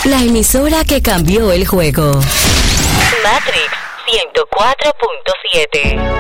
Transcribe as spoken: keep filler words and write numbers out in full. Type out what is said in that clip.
La emisora que cambió el juego. Matrix ciento cuatro punto siete.